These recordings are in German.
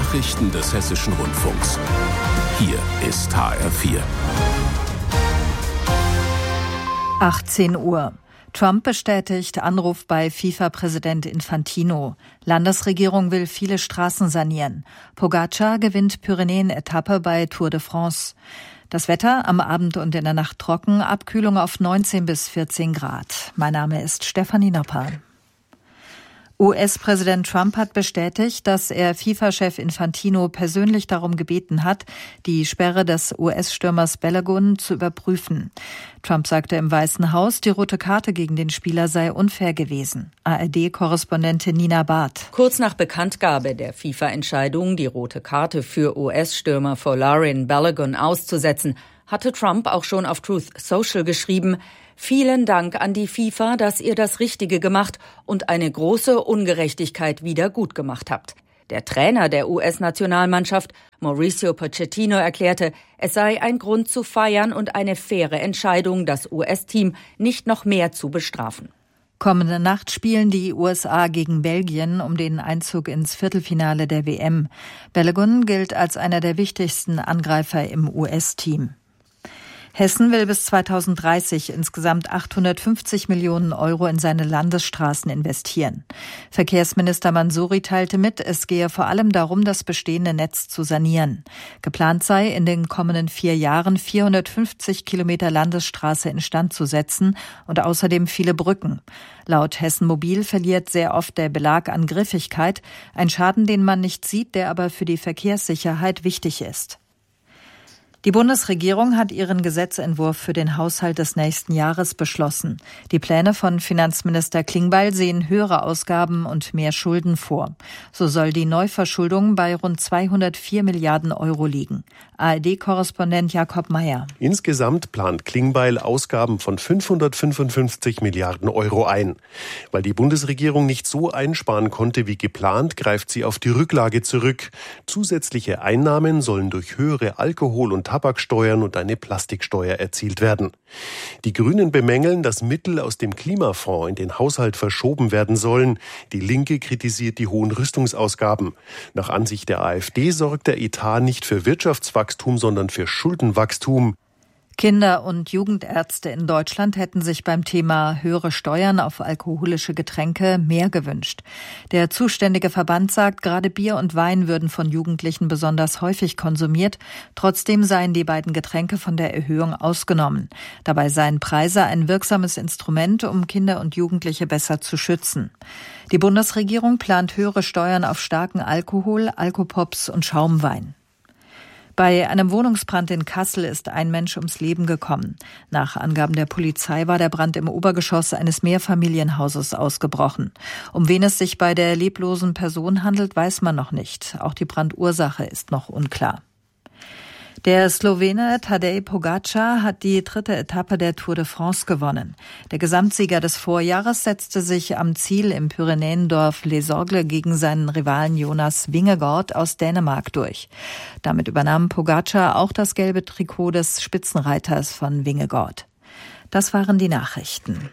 Nachrichten des Hessischen Rundfunks. Hier ist HR4. 18 Uhr. Trump bestätigt Anruf bei FIFA-Präsident Infantino. Landesregierung will viele Straßen sanieren. Pogacar gewinnt Pyrenäen-Etappe bei Tour de France. Das Wetter am Abend und in der Nacht trocken, Abkühlung auf 19 bis 14 Grad. Mein Name ist Stefanie Nopper. US-Präsident Trump hat bestätigt, dass er FIFA-Chef Infantino persönlich darum gebeten hat, die Sperre des US-Stürmers Balogun zu überprüfen. Trump sagte im Weißen Haus, die rote Karte gegen den Spieler sei unfair gewesen. ARD-Korrespondentin Nina Barth. Kurz nach Bekanntgabe der FIFA-Entscheidung, die rote Karte für US-Stürmer Folarin Balogun auszusetzen, hatte Trump auch schon auf Truth Social geschrieben: Vielen Dank an die FIFA, dass ihr das Richtige gemacht und eine große Ungerechtigkeit wieder gut gemacht habt. Der Trainer der US-Nationalmannschaft, Mauricio Pochettino, erklärte, es sei ein Grund zu feiern und eine faire Entscheidung, das US-Team nicht noch mehr zu bestrafen. Kommende Nacht spielen die USA gegen Belgien um den Einzug ins Viertelfinale der WM. Balogun gilt als einer der wichtigsten Angreifer im US-Team. Hessen will bis 2030 insgesamt 850 Millionen Euro in seine Landesstraßen investieren. Verkehrsminister Mansouri teilte mit, es gehe vor allem darum, das bestehende Netz zu sanieren. Geplant sei, in den kommenden 4 Jahren 450 Kilometer Landesstraße instand zu setzen und außerdem viele Brücken. Laut Hessen Mobil verliert sehr oft der Belag an Griffigkeit, ein Schaden, den man nicht sieht, der aber für die Verkehrssicherheit wichtig ist. Die Bundesregierung hat ihren Gesetzentwurf für den Haushalt des nächsten Jahres beschlossen. Die Pläne von Finanzminister Klingbeil sehen höhere Ausgaben und mehr Schulden vor. So soll die Neuverschuldung bei rund 204 Milliarden Euro liegen. ARD-Korrespondent Jakob Mayer. Insgesamt plant Klingbeil Ausgaben von 555 Milliarden Euro ein. Weil die Bundesregierung nicht so einsparen konnte wie geplant, greift sie auf die Rücklage zurück. Zusätzliche Einnahmen sollen durch höhere Alkohol- und Tabaksteuern und eine Plastiksteuer erzielt werden. Die Grünen bemängeln, dass Mittel aus dem Klimafonds in den Haushalt verschoben werden sollen. Die Linke kritisiert die hohen Rüstungsausgaben. Nach Ansicht der AfD sorgt der Etat nicht für Wirtschaftswachstum, sondern für Schuldenwachstum. Kinder- und Jugendärzte in Deutschland hätten sich beim Thema höhere Steuern auf alkoholische Getränke mehr gewünscht. Der zuständige Verband sagt, gerade Bier und Wein würden von Jugendlichen besonders häufig konsumiert. Trotzdem seien die beiden Getränke von der Erhöhung ausgenommen. Dabei seien Preise ein wirksames Instrument, um Kinder und Jugendliche besser zu schützen. Die Bundesregierung plant höhere Steuern auf starken Alkohol, Alkopops und Schaumwein. Bei einem Wohnungsbrand in Kassel ist ein Mensch ums Leben gekommen. Nach Angaben der Polizei war der Brand im Obergeschoss eines Mehrfamilienhauses ausgebrochen. Um wen es sich bei der leblosen Person handelt, weiß man noch nicht. Auch die Brandursache ist noch unklar. Der Slowene Tadej Pogacar hat die 3. Etappe der Tour de France gewonnen. Der Gesamtsieger des Vorjahres setzte sich am Ziel im Pyrenäendorf Les Orgles gegen seinen Rivalen Jonas Vingegaard aus Dänemark durch. Damit übernahm Pogacar auch das gelbe Trikot des Spitzenreiters von Vingegaard. Das waren die Nachrichten.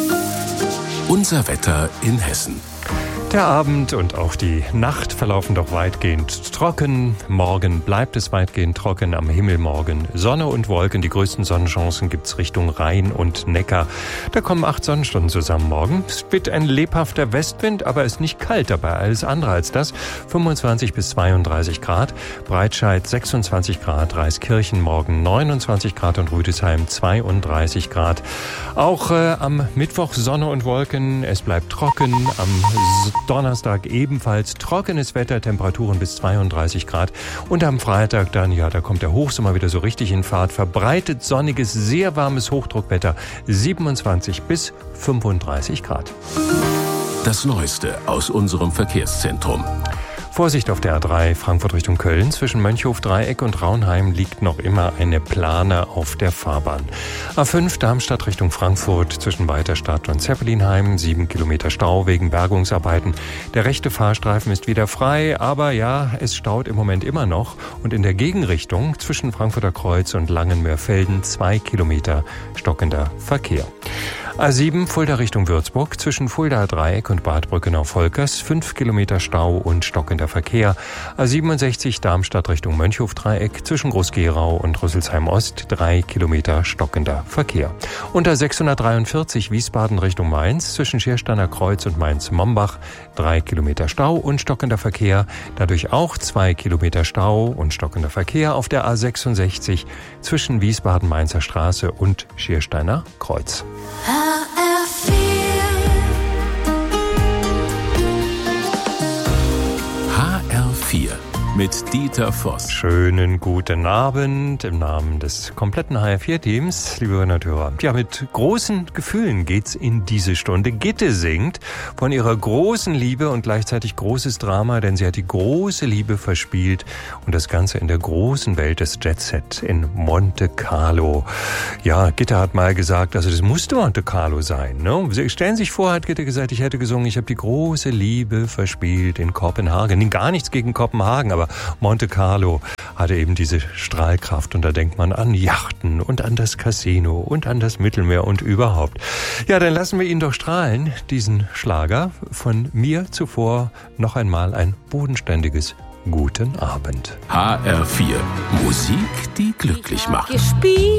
Unser Wetter in Hessen. Der Abend und auch die Nacht verlaufen doch weitgehend trocken. Morgen bleibt es weitgehend trocken. Am Himmel morgen Sonne und Wolken. Die größten Sonnenchancen gibt's Richtung Rhein und Neckar. Da kommen 8 Sonnenstunden zusammen morgen. Es weht ein lebhafter Westwind, aber ist nicht kalt dabei. Alles andere als das. 25 bis 32 Grad. Breitscheid 26 Grad. Reiskirchen morgen 29 Grad und Rüdesheim 32 Grad. Auch am Mittwoch Sonne und Wolken. Es bleibt trocken. Am Donnerstag ebenfalls trockenes Wetter, Temperaturen bis 32 Grad. Und am Freitag dann, ja, da kommt der Hochsommer wieder so richtig in Fahrt. Verbreitet sonniges, sehr warmes Hochdruckwetter, 27 bis 35 Grad. Das Neueste aus unserem Verkehrszentrum. Vorsicht auf der A3 Frankfurt Richtung Köln. Zwischen Mönchhof-Dreieck und Raunheim liegt noch immer eine Plane auf der Fahrbahn. A5 Darmstadt Richtung Frankfurt zwischen Weiterstadt und Zeppelinheim. 7 Kilometer Stau wegen Bergungsarbeiten. Der rechte Fahrstreifen ist wieder frei, aber ja, es staut im Moment immer noch. Und in der Gegenrichtung zwischen Frankfurter Kreuz und Langenmörfelden 2 Kilometer stockender Verkehr. A7 Fulda Richtung Würzburg, zwischen Fuldaer Dreieck und Bad Brückenau-Volkers, 5 Kilometer Stau und stockender Verkehr. A67 Darmstadt Richtung Mönchhof-Dreieck, zwischen Groß-Gerau und Rüsselsheim-Ost, 3 Kilometer stockender Verkehr. Und A643 Wiesbaden Richtung Mainz, zwischen Schiersteiner Kreuz und Mainz-Mombach, 3 Kilometer Stau und stockender Verkehr. Dadurch auch 2 Kilometer Stau und stockender Verkehr auf der A66 zwischen Wiesbaden-Mainzer Straße und Schiersteiner Kreuz. HR4 mit Dieter Voss. Schönen guten Abend im Namen des kompletten HR4-Teams, liebe Hörerinnen und Hörer. Ja, mit großen Gefühlen geht's in diese Stunde. Gitte singt von ihrer großen Liebe und gleichzeitig großes Drama, denn sie hat die große Liebe verspielt und das Ganze in der großen Welt des Jet-Set in Monte Carlo. Ja, Gitte hat mal gesagt, also das musste Monte Carlo sein. Ne? Sie stellen sich vor, hat Gitte gesagt, ich hätte gesungen, ich habe die große Liebe verspielt in Kopenhagen. Gar nichts gegen Kopenhagen, aber Monte Carlo hatte eben diese Strahlkraft und da denkt man an Yachten und an das Casino und an das Mittelmeer und überhaupt. Ja, dann lassen wir ihn doch strahlen, diesen Schlager. Von mir zuvor noch einmal ein bodenständiges Guten Abend. HR4 Musik, die glücklich macht.